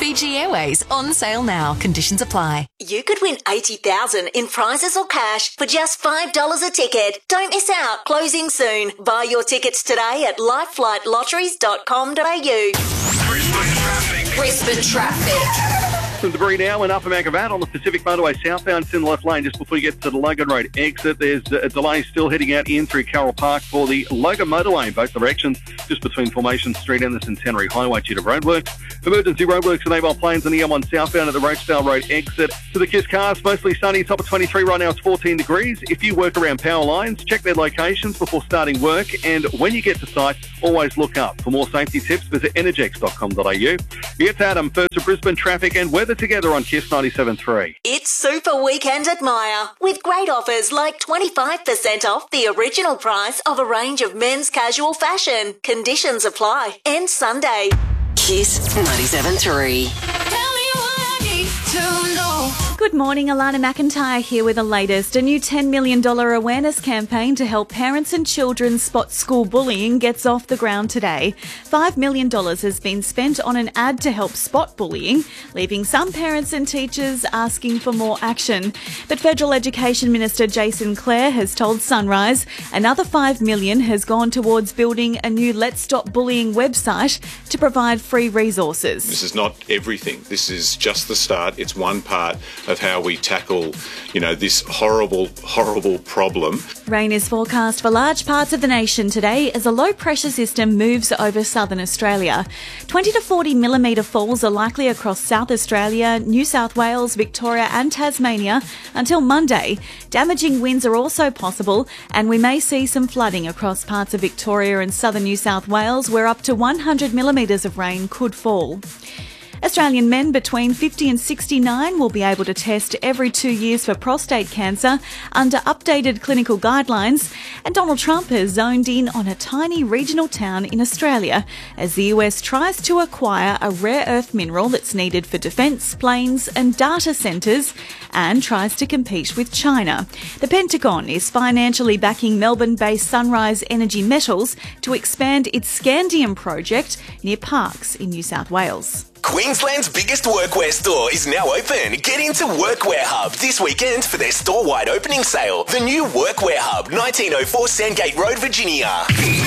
Fiji Airways on sale now. Conditions apply. You could win $80,000 in prizes or cash for just $5 a ticket. Don't miss out. Closing soon. Buy your tickets today at lifeflightlotteries.com.au. Brisbane traffic. Some debris now in Upper Magavat on the Pacific Motorway southbound. It's in the left lane just before you get to the Logan Road exit. There's a delay still heading out in through Carroll Park for the Logan motorway in both directions, just between Formation Street and the Centenary Highway due to roadworks. Emergency roadworks at Avon Plains and the M1 southbound at the Rochedale Road exit. To the Kiss Cars, mostly sunny, top of 23 right now. It's 14 degrees. If you work around power lines, check their locations before starting work, and when you get to site, always look up. For more safety tips, visit energex.com.au. It's Adam, first to Brisbane traffic and weather together on Kiss 97.3. It's Super Weekend at Myer with great offers like 25% off the original price of a range of men's casual fashion. Conditions apply. End Sunday. Kiss 97.3. Good morning, Alana McIntyre here with the latest. A new $10 million awareness campaign to help parents and children spot school bullying gets off the ground today. $5 million has been spent on an ad to help spot bullying, leaving some parents and teachers asking for more action. But Federal Education Minister Jason Clare has told Sunrise another $5 million has gone towards building a new Let's Stop Bullying website to provide free resources. This is not everything. This is just the start. It's one part of how we tackle, this horrible, horrible problem. Rain is forecast for large parts of the nation today as a low-pressure system moves over southern Australia. 20 to 40 millimetre falls are likely across South Australia, New South Wales, Victoria and Tasmania until Monday. Damaging winds are also possible, and we may see some flooding across parts of Victoria and southern New South Wales, where up to 100 millimetres of rain could fall. Australian men between 50 and 69 will be able to test every 2 years for prostate cancer under updated clinical guidelines, and Donald Trump has zoned in on a tiny regional town in Australia as the US tries to acquire a rare earth mineral that's needed for defence, planes and data centres, and tries to compete with China. The Pentagon is financially backing Melbourne-based Sunrise Energy Metals to expand its Scandium project near Parkes in New South Wales. Queensland's biggest workwear store is now open. Get into Workwear Hub this weekend for their store-wide opening sale. The new Workwear Hub, 1904 Sandgate Road, Virginia.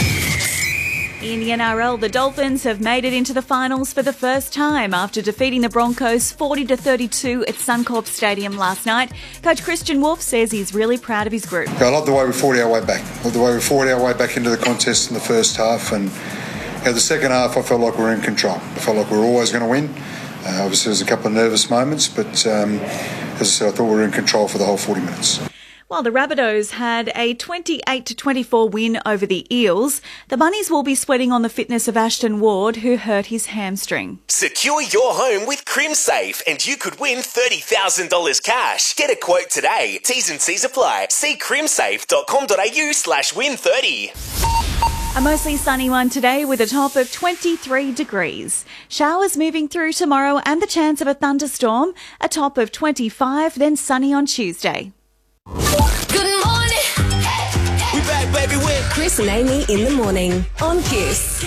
In the NRL, the Dolphins have made it into the finals for the first time after defeating the Broncos 40-32 at Suncorp Stadium last night. Coach Christian Wolf says he's really proud of his group. I love the way we fought our way back. I love the way we fought our way back into the contest in the first half, and the second half I felt like we were in control. I felt like we were always going to win. Obviously there was a couple of nervous moments, but as I said, I thought we were in control for the whole 40 minutes. While the Rabbitohs had a 28-24 win over the Eels, the Bunnies will be sweating on the fitness of Ashton Ward, who hurt his hamstring. Secure your home with CrimSafe and you could win $30,000 cash. Get a quote today. T's and C's apply. See crimsafe.com.au/win30. A mostly sunny one today with a top of 23 degrees. Showers moving through tomorrow and the chance of a thunderstorm. A top of 25, then sunny on Tuesday. Good morning. We back, baby, with Chris and Amy in the morning on Kiss.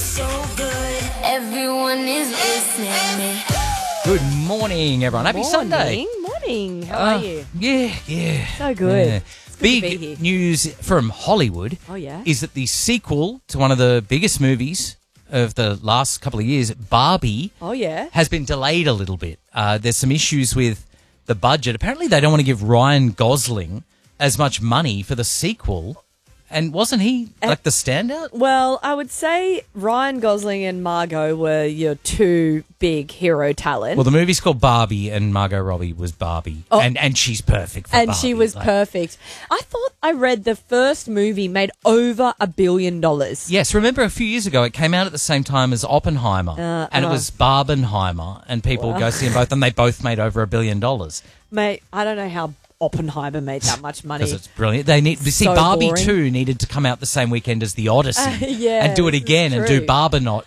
Everyone is listening. Good morning, everyone. Happy Sunday. Morning. How are you? Yeah. So good. Yeah. Big news from Hollywood is that the sequel to one of the biggest movies of the last couple of years, Barbie, has been delayed a little bit. There's some issues with the budget. Apparently they don't want to give Ryan Gosling as much money for the sequel. And wasn't he like the standout? Well, I would say Ryan Gosling and Margot were your two big hero talent. Well, the movie's called Barbie and Margot Robbie was Barbie. Oh. And she's perfect for Barbie. And she was perfect. I thought I read the first movie made over $1 billion. Yes, remember a few years ago it came out at the same time as Oppenheimer. And it was Barbenheimer. And people would go see them both and they both made over $1 billion. Mate, I don't know how Oppenheimer made that much money. Because it's brilliant. They need so Barbie boring. 2 needed to come out the same weekend as The Odyssey. And do it again and do Barbensy.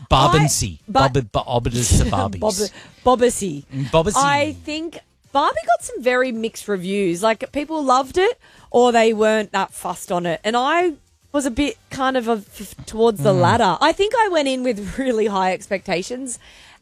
Bobbasy. I think Barbie got some very mixed reviews. Like, people loved it or they weren't that fussed on it. And I was a bit kind of towards the latter. I think I went in with really high expectations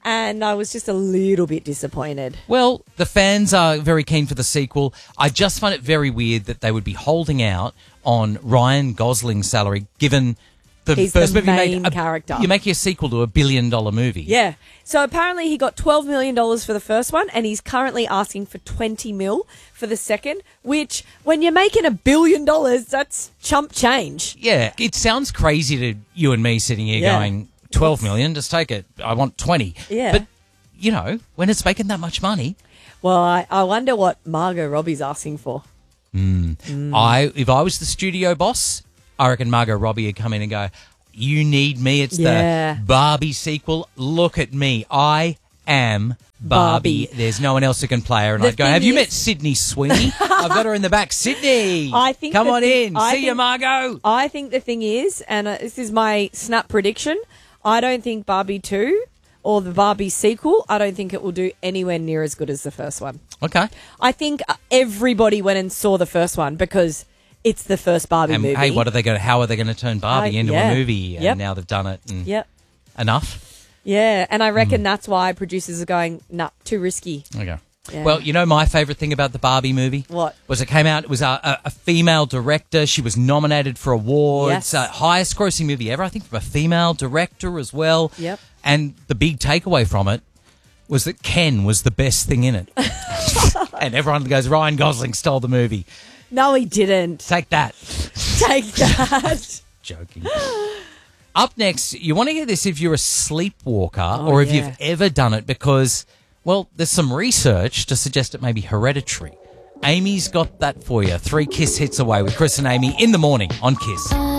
and I was just a little bit disappointed. Well, the fans are very keen for the sequel. I just find it very weird that they would be holding out on Ryan Gosling's salary, given He's first the movie main character. You're making a sequel to $1 billion movie. Yeah. So apparently he got $12 million for the first one, and he's currently asking for $20 million for the second, which, when you're making $1 billion, that's chump change. Yeah, it sounds crazy to you and me sitting here going, 12 million, just take it. I want 20. Yeah. But, you know, when it's making that much money. Well, I wonder what Margot Robbie's asking for. If I was the studio boss, I reckon Margot Robbie would come in and go, you need me. It's the Barbie sequel. Look at me. I am Barbie. There's no one else who can play her. And I'd go, have you met Sydney Sweeney? I've got her in the back. Sydney, come on in. See you, Margot. I think the thing is, and this is my snap prediction, I don't think Barbie 2 or the Barbie sequel, I don't think it will do anywhere near as good as the first one. Okay. I think everybody went and saw the first one because it's the first Barbie movie. Hey, how are they going to turn Barbie into a movie? And now they've done it. And enough. Yeah, and I reckon that's why producers are going, nah, too risky. Okay. Yeah. Well, you know my favourite thing about the Barbie movie? What? Was it came out, it was a female director. She was nominated for awards. Yes. Highest grossing movie ever, I think, from a female director as well. Yep. And the big takeaway from it was that Ken was the best thing in it. And everyone goes, Ryan Gosling stole the movie. No, he didn't. Take that. Take that. Joking. Up next, you want to hear this if you're a sleepwalker or if you've ever done it because, well, there's some research to suggest it may be hereditary. Amy's got that for you. 3 Kiss hits away with Chris and Amy in the morning on Kiss.